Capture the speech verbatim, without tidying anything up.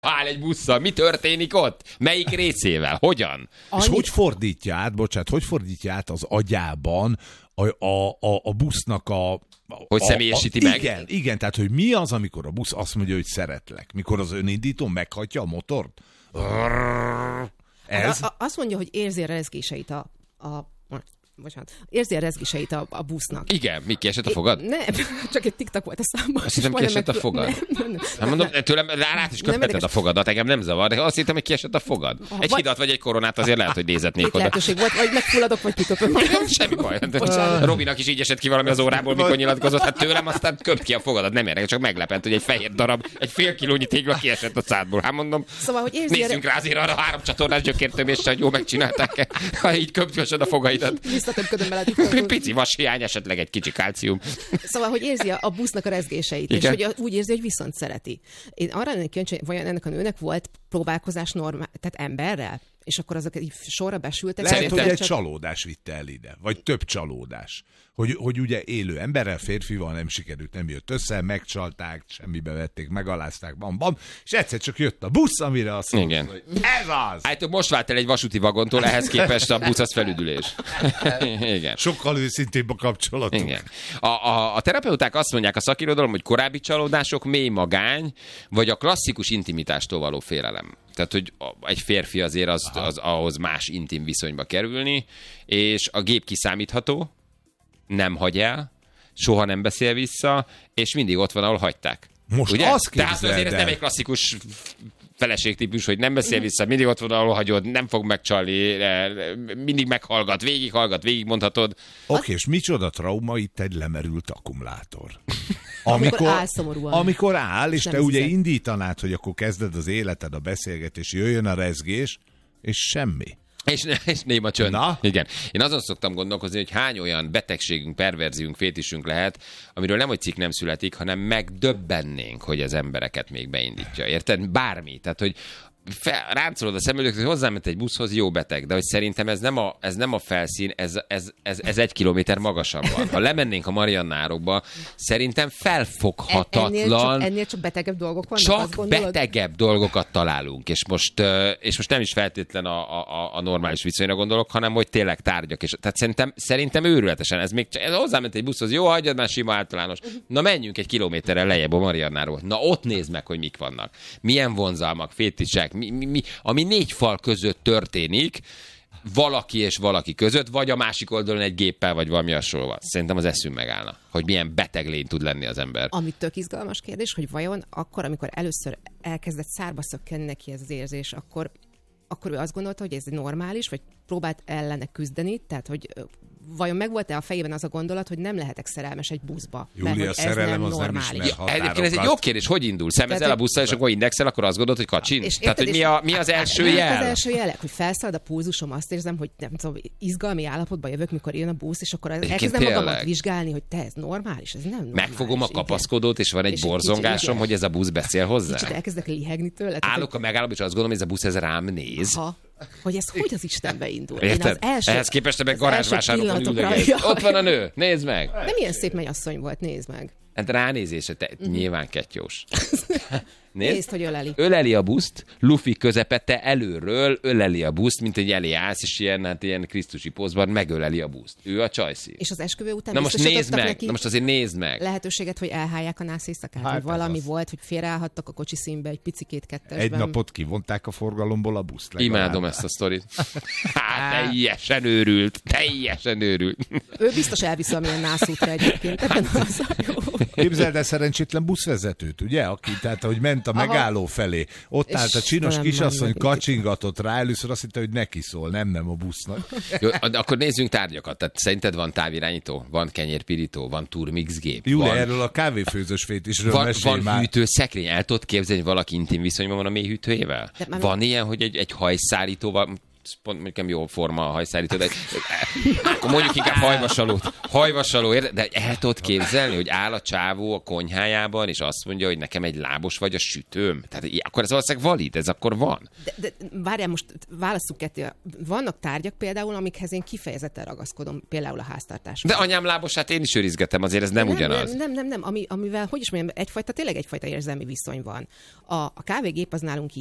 áll egy busszal, mi történik ott? Melyik részével? Hogyan? Annyi... És hogy fordítja át, bocsánat, hogy fordítja át az agyában a, a, a, a busznak a... Hogy személyesíti a, a, meg? Igen, igen, tehát hogy mi az, amikor a busz azt mondja, hogy szeretlek? Mikor az önindító meghatja a motort? Ez? A, a, azt mondja, hogy érzi a rezgéseit a... a bocsánat, érzi a rezgéseit a, a busznak. Igen, mi kiesett a fogad? Nem, csak egy TikTok volt a számban. Azt hittem, kiesett a fogad. Nem, nem, nem. Hát mondom, tőlem rá is köpheted a fogadat, engem nem zavar, de azt hittem, hogy kiesett a fogad. Egy vagy... hidat vagy egy koronát azért lehet, hogy nézetnék oda. Lehetőség volt, vagy megfulladok, vagy kiköpök. Nem, semmi baj. Robinak is így esett ki valami az órából, mikor nyilatkozott. Hát tőlem aztán köpt ki a fogadat, nem érdekel, csak meglepett, hogy egy fehér darab, egy fél kilónyi tégla kiesett a szádból. Hát mondom, szóval, hogy érzi nézzünk rá azért arra a három csatornás gyökértöméssel, hogy jól megcsinálták, ha így köpkösöd a fogaidat. Visszatöpködöm bele. Pici vashiány, esetleg egy kicsi kalcium. Szóval, hogy érzi a busznak a rezgéseit, igen? És hogy úgy érzi, hogy viszont szereti. Én arra lennék kíváncsi, hogy vajon ennek a nőnek volt próbálkozás normál, tehát emberrel? És akkor azok így sorra besültek. Lehet, hogy egy csak... csalódás vitte el ide, vagy több csalódás. Hogy, hogy ugye élő emberrel, férfival nem sikerült, nem jött össze, megcsalták, semmibe vették, megalázták, bam, bam, és egyszer csak jött a busz, amire azt mondta, hogy ez az! Hát most vált el egy vasúti vagontól, ehhez képest a busz az felüdülés. Igen. Sokkal őszintébb a kapcsolatunk. Igen. A, a, a terapeuták azt mondják a szakirodalom, hogy korábbi csalódások, mély magány, vagy a klasszikus intimitástól való félelem. Tehát, hogy egy férfi azért az, az ahhoz más intim viszonyba kerülni, és a gép kiszámítható, nem hagy el, soha nem beszél vissza, és mindig ott van, ahol hagyták. Most ugye? azt képzeld Tehát azért ez nem egy klasszikus feleségtípus, hogy nem beszél vissza, mindig ott van, ahol hagyod, nem fog megcsalni, mindig meghallgat, végighallgat, végigmondhatod. Oké, okay, és micsoda trauma itt egy lemerült akkumulátor. Amikor, amikor áll szomorúan. Amikor áll, és te hiszed. Ugye indítanád, hogy akkor kezded az életed, a beszélgetés, jöjjön a rezgés, és semmi. És, és néma csönd. Na? Igen. Én azon szoktam gondolkozni, hogy hány olyan betegségünk, perverziünk, fétisünk lehet, amiről nem, hogy cikk nem születik, hanem megdöbbennénk, hogy az embereket még beindítja. Érted? Bármi. Tehát, hogy fel, ráncolod a szemüldököt, hogy hozzáment egy buszhoz, jó beteg, de hogy szerintem ez nem a, ez nem a felszín, ez, ez, ez, ez egy kilométer magasabb van. Ha lemennénk a Mariannárokba, szerintem felfoghatatlan. Ennél csak, ennél csak betegebb dolgok vannak? Csak betegebb dolgokat találunk, és most, és most nem is feltétlen a, a, a normális viszonyra gondolok, hanem hogy tényleg tárgyak. És, tehát szerintem, szerintem őrületesen, ez még ez hozzáment egy buszhoz, jó, hagyjad már sima általános. Na menjünk egy kilométerrel lejjebb a Mariannáról. Na ott nézd meg, hogy mik vannak. Milyen vonzalmak, fétisek, Mi, mi, mi, ami négy fal között történik, valaki és valaki között, vagy a másik oldalon egy géppel, vagy valami hasonló. Szerintem az eszünk megállna, hogy milyen beteg lény tud lenni az ember. Ami tök izgalmas kérdés, hogy vajon akkor, amikor először elkezdett szárba szökkenni neki ez az érzés, akkor, akkor ő azt gondolta, hogy ez normális, vagy próbált ellene küzdeni, tehát hogy vajon megvolt-e a fejében az a gondolat, hogy nem lehetek szerelmes egy buszba? Júlia, mert, ez szerelem nem az normális. nem ismer határokat. Ez egy jó kérdés, hogy indul? Szemezel a busszal, és akkor indexel, akkor azt gondolod, hogy kacsin? És tehát, hogy mi, a, mi az első jel? Az első jelek, hogy felszalad a pulzusom, azt érzem, hogy nem tudom, izgalmi állapotban jövök, mikor jön a busz, és akkor Egyébként elkezdem tényleg. magamat vizsgálni, hogy te, ez normális, ez nem normális. Megfogom a kapaszkodót, és van egy és borzongásom, hogy ez a busz beszél hozzá. Kicsit elkezdek lihegni tőle. Állok a megállóban, és azt gondolom, hogy ez a busz ez rám néz. Aha. Hogy ez hogy az Istenbe indul. Érted? Első, ehhez képest te meg garázsvásárokon üldögél. Ott van a nő, nézd meg! De milyen szép mennyasszony volt, nézd meg. Hát ránézése, te uh-huh. nyilván kettyós. Nézd, Nézd, hogy öleli. Öleli a buszt, Luffy közepette előről öleli a buszt, mint egy elé állsz, és ilyen, hát ilyen krisztusi pózban megöleli a buszt. Ő a csajszí. És az esküvő után na most nézd meg, na most azért nézd meg. Lehetőséget, hogy elhálják a nász éjszakát, hát, hogy valami az... volt, hogy félreállhattak a kocsi színbe egy picikét kettesben. Egy napot kivonták a forgalomból a buszt. Legalább. Imádom ezt a sztorit. Hát teljesen őrült, teljesen őrült. Ő biztos elvisz valamilyen nászútra egyébként. Ebben az a jó. Képzeld el szerencsétlen buszvezetőt, ugye? Aki, tehát, hogy ment a megálló Aha. felé. Ott és állt a csinos kisasszony, kacsingatott rá, először azt hitte, hogy neki szól, nem, nem a busznak. Jó, akkor nézzünk tárgyakat. Tehát szerinted van távirányító, van kenyérpirító, van turmixgép. Jó, van... de erről a kávéfőzős fétisről van, mesélj van már. hűtőszekrény. El tudod képzelni, hogy valaki intim viszonyban van a mély hűtőjével? Van ilyen, hogy egy, egy hajszárító, pont mondjuk jó forma a hajszárító, de akkor mondjuk inkább hajvasalót. Hajvasaló, de el tudod képzelni, hogy áll a csávó a konyhájában, és azt mondja, hogy nekem egy lábos vagy a sütőm. Tehát akkor ez valószínűleg valid, ez akkor van. De, de várjál, most válasszuk ketté. Vannak tárgyak például, amikhez én kifejezetten ragaszkodom, például a háztartásban. De anyám lábosát én is őrizgetem, azért ez nem, nem ugyanaz. Nem, nem, nem, nem. Ami, amivel, hogy is mondjam, egyfajta, tényleg egyfajta érzelmi viszony van. A, a kávégép az nálunk